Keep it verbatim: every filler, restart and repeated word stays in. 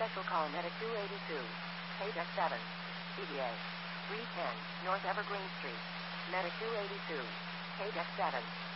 Special call Medic two eighty-two. Page seven. C D A. three ten, North Evergreen Street. Medic two eighty-two. Page seven.